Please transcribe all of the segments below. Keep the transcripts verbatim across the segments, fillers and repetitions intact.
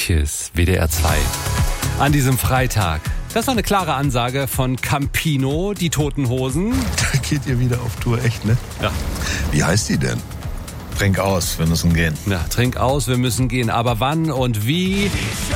KISS, W D R zwei. An diesem Freitag. Das war eine klare Ansage von Campino, die Toten Hosen. Da geht ihr wieder auf Tour, echt, ne? Ja. Wie heißt die denn? Trink aus, wir müssen gehen. Ja, trink aus, wir müssen gehen. Aber wann und wie?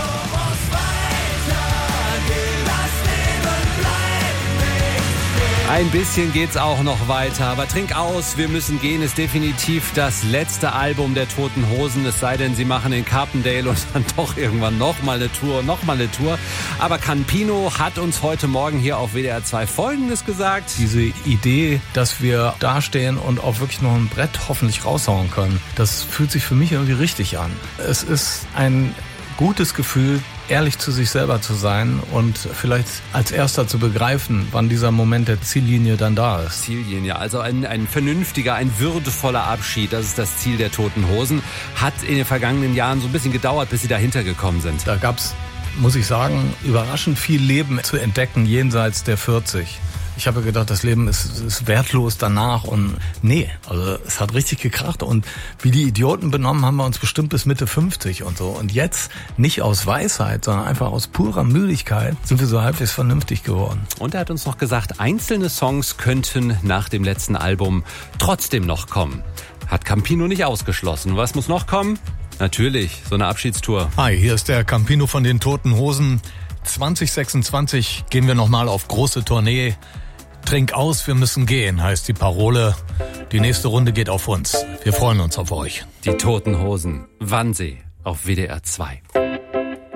Ein bisschen geht's auch noch weiter, aber Trink aus, wir müssen gehen ist definitiv das letzte Album der Toten Hosen, es sei denn, sie machen in Carpendale und dann doch irgendwann nochmal eine Tour, nochmal eine Tour. Aber Campino hat uns heute Morgen hier auf W D R zwei Folgendes gesagt. Diese Idee, dass wir dastehen und auch wirklich noch ein Brett hoffentlich raushauen können, das fühlt sich für mich irgendwie richtig an. Es ist ein gutes Gefühl, ehrlich zu sich selber zu sein und vielleicht als erster zu begreifen, wann dieser Moment der Ziellinie dann da ist. Ziellinie, also ein, ein vernünftiger, ein würdevoller Abschied, das ist das Ziel der Toten Hosen. Hat in den vergangenen Jahren so ein bisschen gedauert, bis sie dahinter gekommen sind. Da gab's, muss ich sagen, überraschend viel Leben zu entdecken jenseits der vierzig. Ich habe gedacht, das Leben ist, ist wertlos danach und nee, also es hat richtig gekracht und wie die Idioten benommen haben wir uns bestimmt bis Mitte fünfzig und so. Und jetzt nicht aus Weisheit, sondern einfach aus purer Müdigkeit sind wir so halbwegs vernünftig geworden. Und er hat uns noch gesagt, einzelne Songs könnten nach dem letzten Album trotzdem noch kommen. Hat Campino nicht ausgeschlossen. Was muss noch kommen? Natürlich, so eine Abschiedstour. Hi, hier ist der Campino von den Toten Hosen. zwanzig sechsundzwanzig gehen wir nochmal auf große Tournee. Trink aus, wir müssen gehen, heißt die Parole. Die nächste Runde geht auf uns. Wir freuen uns auf euch. Die Toten Hosen, Wannsee auf W D R zwei.